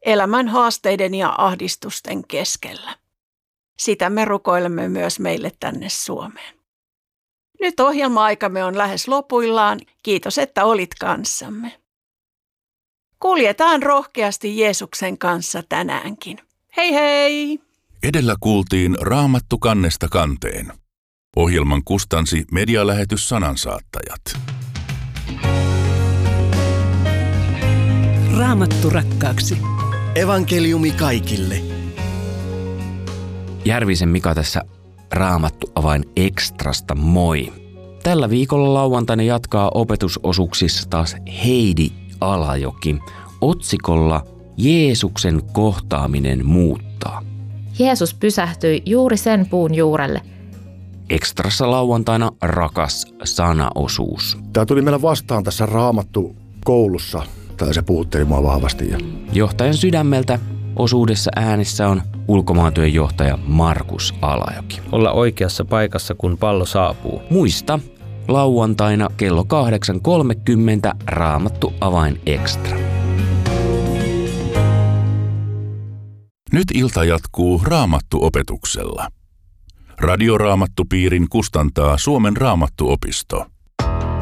elämän haasteiden ja ahdistusten keskellä. Sitä me rukoilemme myös meille tänne Suomeen. Nyt ohjelma-aikamme on lähes lopuillaan. Kiitos, että olit kanssamme. Kuljetaan rohkeasti Jeesuksen kanssa tänäänkin. Hei hei! Edellä kuultiin Raamattu kannesta kanteen. Ohjelman kustansi medialähetys Sanansaattajat. Raamattu rakkaaksi. Evankeliumi kaikille. Järvisen Mika tässä Raamattu avain ekstrasta, moi! Tällä viikolla lauantaina jatkaa opetusosuuksissa taas Heidi Alajoki otsikolla Jeesuksen kohtaaminen muuttaa. Jeesus pysähtyi juuri sen puun juurelle. Ekstrassa lauantaina rakas sanaosuus. Tämä tuli meillä vastaan tässä Raamattu-koulussa. Se puhutteli mua vahvasti. Johtajan sydämeltä osuudessa äänessä on ulkomaantyön johtaja Markus Alajoki. Olla oikeassa paikassa, kun pallo saapuu. Muista, lauantaina kello 8.30 Raamattu avain ekstra. Nyt ilta jatkuu Raamattu-opetuksella. Radioraamattupiirin kustantaa Suomen Raamattuopisto.